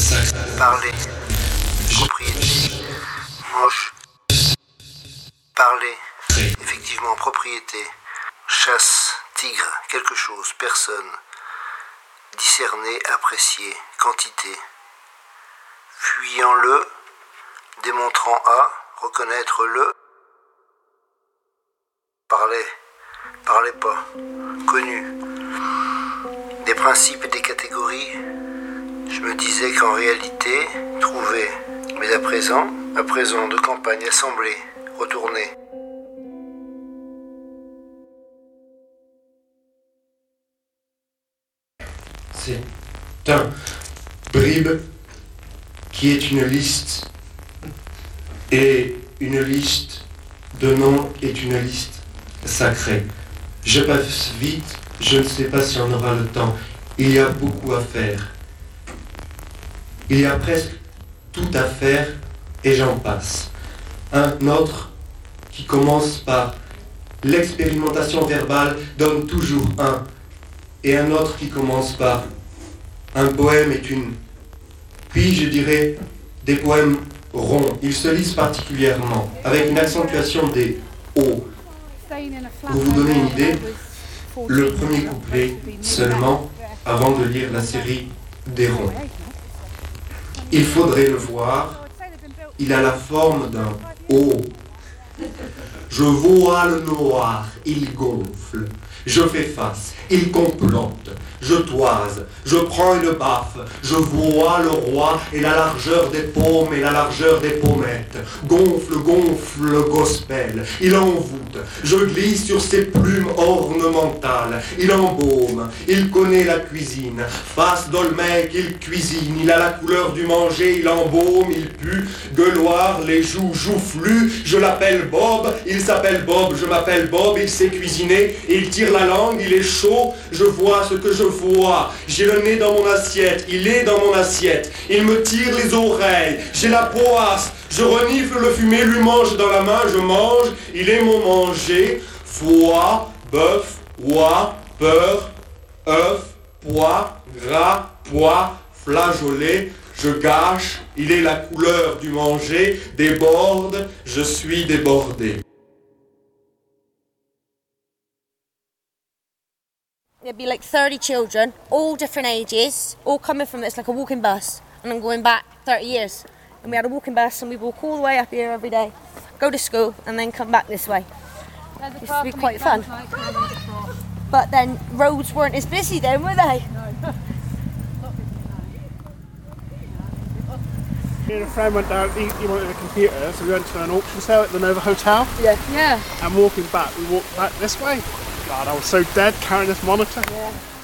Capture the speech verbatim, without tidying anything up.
Parler. Propriété. Manche. Parler. Effectivement, propriété. Chasse. Tigre. Quelque chose. Personne. Discerner. Apprécier. Quantité. Fuyant-le. Démontrant à. Reconnaître-le. Parler. Parlez pas. Connu. Des principes et des catégories. Je me disais qu'en réalité, trouver. Mais à présent, à présent, de campagne, assemblée, retourner. C'est un bribe qui est une liste. Et une liste de noms est une liste sacrée. Je passe vite, je ne sais pas si on aura le temps. Il y a beaucoup à faire. Il y a presque tout à faire et j'en passe. Un autre qui commence par l'expérimentation verbale donne toujours un. Et un autre qui commence par un poème est une. Puis je dirais des poèmes ronds. Ils se lisent particulièrement avec une accentuation des O. Pour vous donner une idée, le premier couplet seulement avant de lire la série des ronds. Il faudrait le voir, il a la forme d'un O. Je vois le noir, il gonfle. Je fais face, il complote. Je toise, je prends une baffe. Je vois le roi et la largeur des paumes et la largeur des pommettes. Gonfle, gonfle, gospel. Il envoûte. Je glisse sur ses plumes ornementales. Il embaume. Il connaît la cuisine. Face d'Olmec, il cuisine. Il a la couleur du manger. Il embaume, il pue. Gueuloir, les joues joufflues. Je l'appelle Bob. Il s'appelle Bob. Je m'appelle Bob. Il sait cuisiner. Il tire la langue. Il est chaud. Je vois ce que je vois. J'ai le nez dans mon assiette. Il est dans mon assiette. Il me tire les oreilles. J'ai la poisse. Je renifle le fumet. Lui mange dans la main. Je mange. Il est mon manger. Foie, bœuf, oie, peur, œuf, pois, gras, pois, flageolet. Je gâche. Il est la couleur du manger. Déborde. Je suis débordé. There'd be like thirty children, all different ages, all coming from, it's like a walking bus, and I'm going back thirty years. And we had a walking bus and we walk all the way up here every day, go to school and then come back this way. It used to be quite fun. But then roads weren't as busy then, were they? Me and a friend went down, he, he wanted a computer, so we went to an auction sale at the Nova Hotel. Yeah. Yeah. And walking back, we walked back this way. God, I was so dead carrying this monitor. Yeah.